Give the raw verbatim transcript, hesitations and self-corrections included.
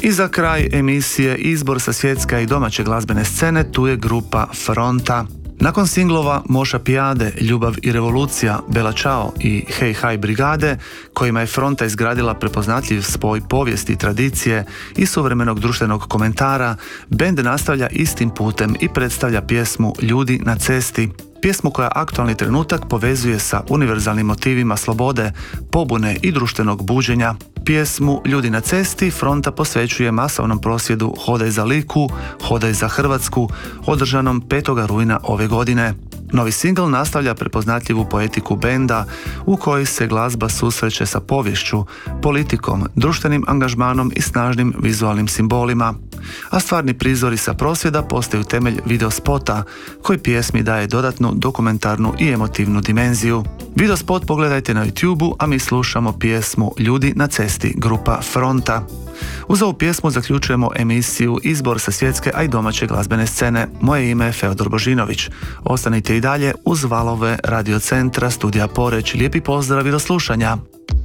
I za kraj emisije izbor sa svjetske i domaće glazbene scene, tu je grupa Fronta. Nakon singlova Moša Pijade, Ljubav i revolucija, Bela Ćao i Hej Haj brigade, kojima je Fronta izgradila prepoznatljiv spoj povijesti, tradicije i suvremenog društvenog komentara, bend nastavlja istim putem i predstavlja pjesmu Ljudi na cesti. Pjesmu koja aktualni trenutak povezuje sa univerzalnim motivima slobode, pobune i društvenog buđenja. Pjesmu Ljudi na cesti Fronta posvećuje masovnom prosvjedu Hodaj za Liku, Hodaj za Hrvatsku, održanom petog rujna ove godine. Novi singl nastavlja prepoznatljivu poetiku benda u kojoj se glazba susreće sa poviješću, politikom, društvenim angažmanom i snažnim vizualnim simbolima. A stvarni prizori sa prosvjeda postaju temelj videospota koji pjesmi daje dodatnu dokumentarnu i emotivnu dimenziju. Videospot pogledajte na YouTubeu, a mi slušamo pjesmu Ljudi na cesti, grupa Fronta. Uz ovu pjesmu zaključujemo emisiju Izbor sa svjetske, a i domaće glazbene scene. Moje ime je Feodor Božinović. Ostanite i dalje uz valove Radio Centra, studija Poreć. Lijepi pozdrav i do slušanja.